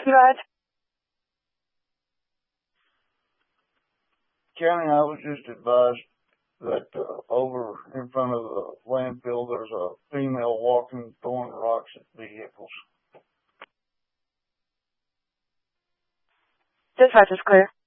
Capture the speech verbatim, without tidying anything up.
Go ahead. County, I was just advised that uh, over in front of the landfill there's a female walking, throwing rocks at vehicles. Dispatch is clear.